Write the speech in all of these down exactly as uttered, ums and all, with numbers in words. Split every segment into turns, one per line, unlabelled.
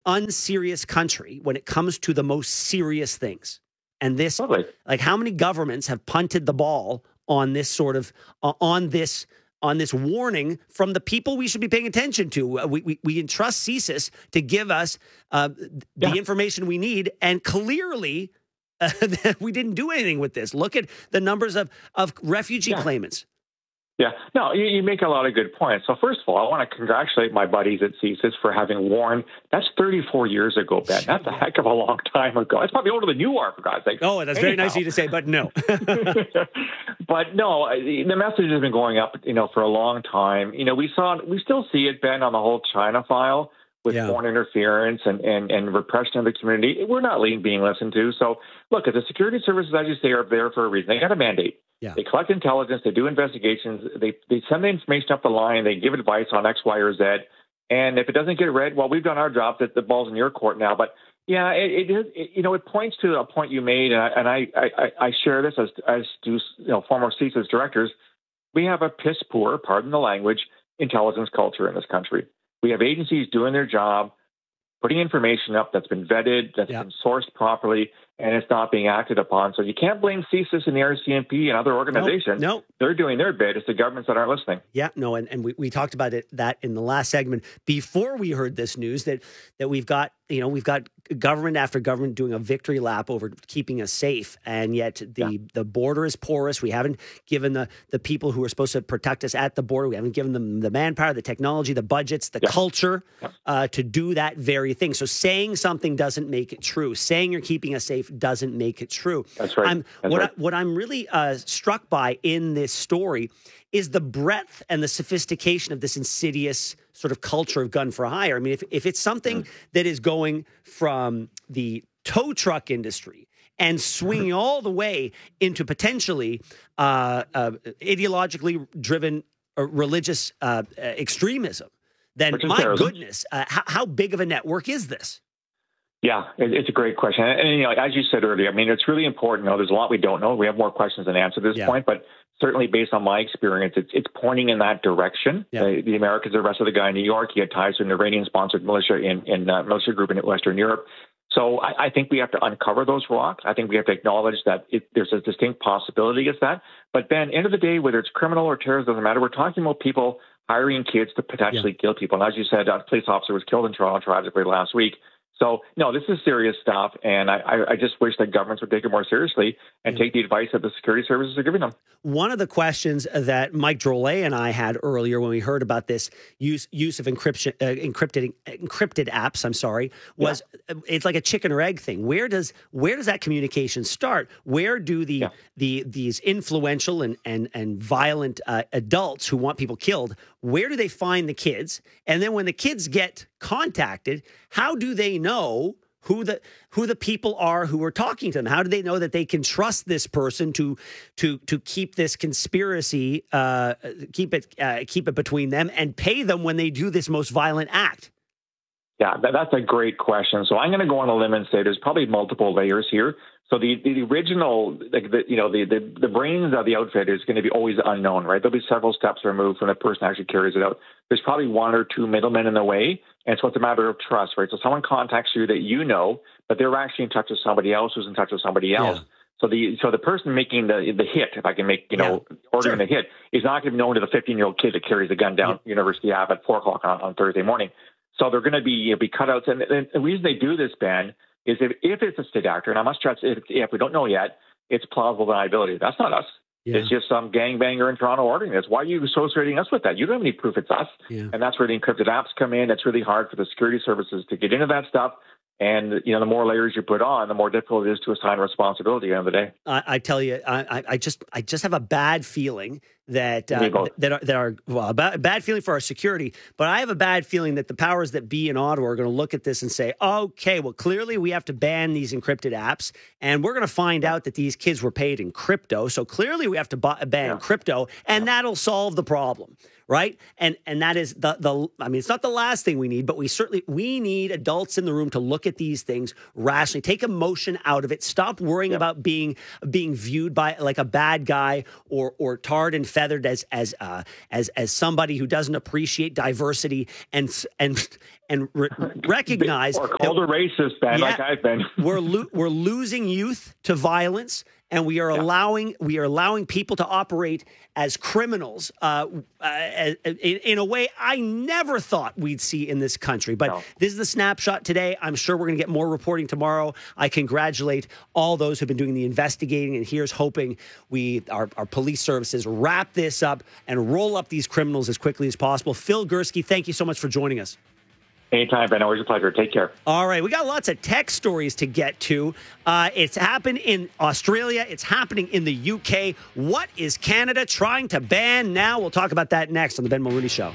unserious country when it comes to the most serious things. And this,
Lovely.
like, how many governments have punted the ball on this sort of, uh, on this, on this warning from the people we should be paying attention to? Uh, we, we, we entrust CSIS to give us uh, the
Yeah.
information we need. And clearly uh, we didn't do anything with this. Look at the numbers of, of refugee
Yeah.
claimants.
Yeah, no, you, you make a lot of good points. So first of all, I want to congratulate my buddies at CSIS for having warned. That's thirty-four years ago, Ben. That's a heck of a long time ago. It's probably older than you are, for God's sake.
Oh, that's very nice of you to say, but no.
But no, the message has been going up, you know, for a long time. You know, we saw, we still see it, Ben, on the whole China file with
Yeah.
foreign interference and, and, and repression of the community. We're not being listened to. So look, the security services, as you say, are there for a reason. They got a mandate.
Yeah.
They collect intelligence. They do investigations. They they send the information up the line. They give advice on X, Y, or Z. And if it doesn't get read, well, we've done our job. That the ball's in your court now. But yeah, it, it is. It, you know, it points to a point you made, and I and I, I, I share this as as do you know former CSIS directors. We have a piss poor, pardon the language, intelligence culture in this country. We have agencies doing their job, putting information up that's been vetted, that's
Yeah.
been sourced properly, and it's not being acted upon. So you can't blame CSIS and the R C M P and other organizations.
No, no.
They're doing their bit. It's the governments that aren't listening.
Yeah, no, and, and we, we talked about it that in the last segment before we heard this news that that we've got, you know, we've got government after government doing a victory lap over keeping us safe, and yet the
Yeah.
the border is porous. We haven't given the the people who are supposed to protect us at the border, we haven't given them the manpower, the technology, the budgets, the
Yeah.
culture
Yeah.
uh, to do that very thing. So saying something doesn't make it true. Saying you're keeping us safe doesn't make it true.
That's right.
I'm,
That's
what
right.
I, what I'm really uh, struck by in this story is the breadth and the sophistication of this insidious sort of culture of gun for hire. I mean, if, if it's something
Mm.
that is going from the tow truck industry and swinging all the way into potentially uh, uh, ideologically driven uh, religious uh, uh, extremism, then
Which is
my
terrorism.
goodness, uh, how, how big of a network is this?
Yeah, it, it's a great question. And, and, you know, as you said earlier, I mean, it's really important. You know, there's a lot we don't know. We have more questions than answers at this
Yeah.
point, but certainly based on my experience, it's it's pointing in that direction.
Yeah.
Uh, the Americans arrested a guy in New York. He had ties to an Iranian-sponsored militia in, in uh, militia group in Western Europe. So I, I think we have to uncover those rocks. I think we have to acknowledge that it, there's a distinct possibility against that. But Ben, end of the day, whether it's criminal or terrorist, doesn't matter. We're talking about people hiring kids to potentially kill people. And as you said, a police officer was killed in Toronto tragically last week. So, no, this is serious stuff, and I, I, I just wish that governments would take it more seriously and take the advice that the security services are giving them.
One of the questions that Mike Drolet and I had earlier when we heard about this use use of encryption, uh, encrypted encrypted apps, I'm sorry, was yeah. it's like a chicken or egg thing. Where does where does that communication start? Where do the yeah. the these influential and and and violent uh, adults who want people killed? Where do they find the kids? And then when the kids get contacted, how do they know who the who the people are who are talking to them? How do they know that they can trust this person to to to keep this conspiracy, uh, keep it uh, keep it between them, and pay them when they do this most violent act?
Yeah, that, that's a great question. So I'm going to go on a limb and say there's probably multiple layers here. So the, the original, like the, you know, the, the, the brains of the outfit is going to be always unknown, right? There'll be several steps removed from the person who actually carries it out. There's probably one or two middlemen in the way. And so it's a matter of trust, right? So someone contacts you that you know, but they're actually in touch with somebody else who's in touch with somebody else. Yeah. So the so the person making the the hit, if I can make, you know, yeah. ordering sure. the hit, is not going to be known to the fifteen-year-old kid that carries a gun down yeah. University Ave at four o'clock on, on Thursday morning. So they're going to be, you know, be cutouts. And, and the reason they do this, Ben, is if, if it's a state actor, and I must stress, if, if we don't know yet, it's plausible deniability. That's not us. Yeah. It's just some gangbanger in Toronto ordering this. Why are you associating us with that? You don't have any proof it's us. Yeah. And that's where the encrypted apps come in. It's really hard for the security services to get into that stuff. And, you know, the more layers you put on, the more difficult it is to assign responsibility at the end of the day.
I, I tell you, I, I just I just have a bad feeling that uh, that are, that are well, a bad, bad feeling for our security, but I have a bad feeling that the powers that be in Ottawa are going to look at this and say, okay, well, clearly we have to ban these encrypted apps, and we're going to find out that these kids were paid in crypto, so clearly we have to ban yeah. crypto, and yeah. that'll solve the problem. Right. And and that is the the I mean, it's not the last thing we need, but we certainly we need adults in the room to look at these things rationally, take emotion out of it. Stop worrying yeah. about being being viewed by like a bad guy or or tarred and feathered as as uh, as as somebody who doesn't appreciate diversity and and and re- recognize
or called
that,
a racist, Ben,
yeah,
like I've been.
we're lo- we're losing youth to violence, and we are yeah. allowing we are allowing people to operate as criminals uh, uh, in, in a way I never thought we'd see in this country. But no. this is the snapshot today. I'm sure we're going to get more reporting tomorrow. I congratulate all those who've been doing the investigating, and here's hoping we our, our police services wrap this up and roll up these criminals as quickly as possible. Phil Gurski, thank you so much for joining us.
Anytime, Ben. Always a pleasure. Take care.
All right. We got lots of tech stories to get to. Uh, it's happened in Australia. It's happening in the U K. What is Canada trying to ban now? We'll talk about that next on The Ben Mulroney Show.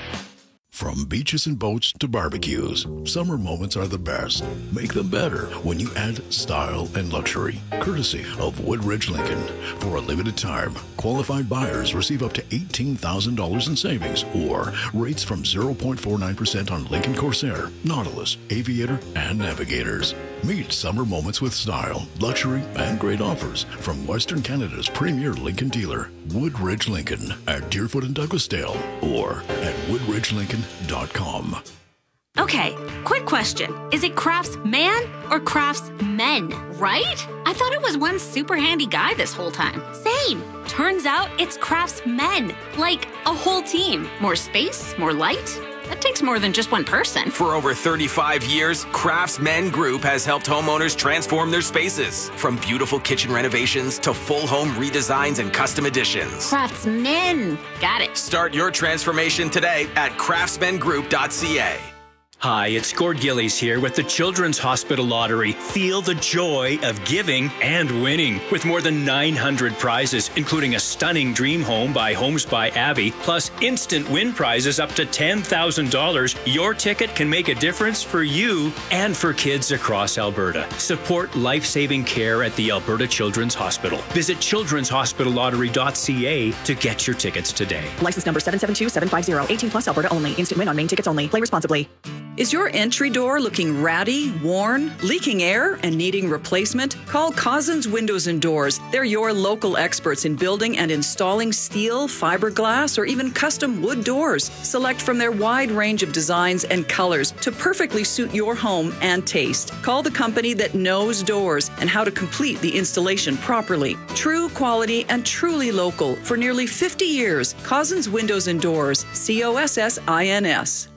From beaches and boats to barbecues, summer moments are the best. Make them better when you add style and luxury, courtesy of Woodridge Lincoln. For a limited time, qualified buyers receive up to eighteen thousand dollars in savings or rates from zero point four nine percent on Lincoln Corsair, Nautilus, Aviator, and Navigators. Meet summer moments with style, luxury, and great offers from Western Canada's premier Lincoln dealer, Woodridge Lincoln, at Deerfoot and Douglasdale, or at woodridge lincoln dot com.
Okay, quick question. Is it Craftsman or Craftsmen, right? I thought it was one super handy guy this whole time. Same. Turns out it's Craftsmen, like a whole team. More space, more light. That takes more than just one person.
For over thirty-five years, Craftsmen Group has helped homeowners transform their spaces. From beautiful kitchen renovations to full home redesigns and custom additions.
Craftsmen. Got it.
Start your transformation today at craftsman group dot c a.
Hi, it's Gord Gillies here with the Children's Hospital Lottery. Feel the joy of giving and winning. With more than nine hundred prizes, including a stunning dream home by Homes by Abby, plus instant win prizes up to ten thousand dollars, your ticket can make a difference for you and for kids across Alberta. Support life-saving care at the Alberta Children's Hospital. Visit children's hospital lottery dot c a to get your tickets today.
License number seven seven two seven five zero. eighteen plus Alberta only. Instant win on main tickets only. Play responsibly.
Is your entry door looking ratty, worn, leaking air, and needing replacement? Call Cozzens Windows and Doors. They're your local experts in building and installing steel, fiberglass, or even custom wood doors. Select from their wide range of designs and colors to perfectly suit your home and taste. Call the company that knows doors and how to complete the installation properly. True quality and truly local for nearly fifty years. Cozzens Windows and Doors. C O S S I N S.